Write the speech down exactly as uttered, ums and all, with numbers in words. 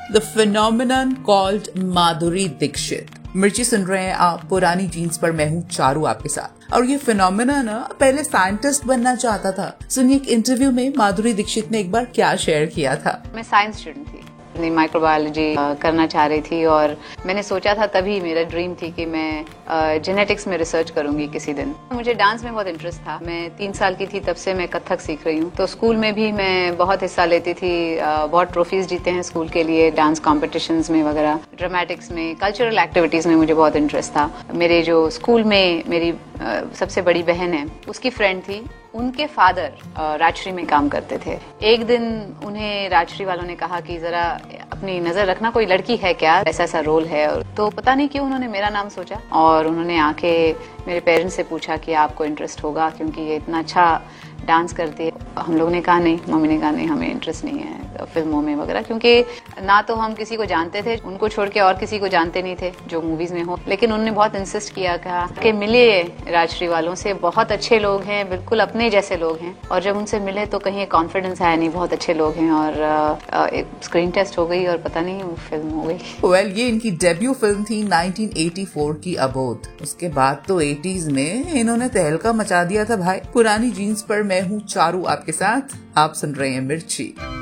The phenomenon called Madhuri Dixit. मिर्ची सुन रहे हैं आप पुरानी जीन्स पर, मैं हूँ चारू आपके साथ। और ये फिनोमिना ना पहले साइंटिस्ट बनना चाहता था। सुनिए एक इंटरव्यू में माधुरी दीक्षित ने एक बार क्या शेयर किया था। मैं साइंस स्टूडेंट थी, माइक्रोबायोलॉजी करना चाह रही थी और मैंने सोचा था, तभी मेरा ड्रीम थी कि मैं जेनेटिक्स में रिसर्च करूंगी किसी दिन। मुझे डांस में बहुत इंटरेस्ट था। मैं तीन साल की थी तब से मैं कथक सीख रही हूँ। तो स्कूल में भी मैं बहुत हिस्सा लेती थी, बहुत ट्रॉफीज जीते हैं स्कूल के लिए, डांस कॉम्पिटिशन्स में वगैरह, ड्रामेटिक्स में, कल्चरल एक्टिविटीज में मुझे बहुत इंटरेस्ट था। मेरे जो स्कूल में मेरी सबसे बड़ी बहन है, उसकी फ्रेंड थी, उनके फादर राजश्री में काम करते थे। एक दिन उन्हें राजश्री वालों ने कहा कि जरा अपनी नजर रखना, कोई लड़की है क्या, ऐसा ऐसा रोल है। तो पता नहीं क्यों उन्होंने मेरा नाम सोचा और उन्होंने आके मेरे पेरेंट्स से पूछा कि आपको इंटरेस्ट होगा, क्योंकि ये इतना अच्छा डांस करती है। हम लोगों ने कहा नहीं, मम्मी ने कहा नहीं, हमें इंटरेस्ट नहीं है फिल्मों में वगैरह, क्योंकि ना तो हम किसी को जानते थे, उनको छोड़ के और किसी को जानते नहीं थे जो मूवीज में हो। लेकिन उन्होंने बहुत इंसिस्ट किया, कहा कि मिलिए राजश्री वालों से, बहुत अच्छे लोग हैं, बिल्कुल अपने जैसे लोग हैं। और जब उनसे मिले तो कहीं कॉन्फिडेंस आया, नहीं बहुत अच्छे लोग हैं। और एक स्क्रीन टेस्ट हो गई और पता नहीं वो फिल्म हो गई। वेल well, ये इनकी डेब्यू फिल्म थी नाइनटीन एटी फोर की अबोध। उसके बाद तो एटीज़ में इन्होंने तहलका मचा दिया था भाई। पुरानी जीन्स पर मैं हूँ चारू आपके साथ, आप सुन रहे हैं मिर्ची।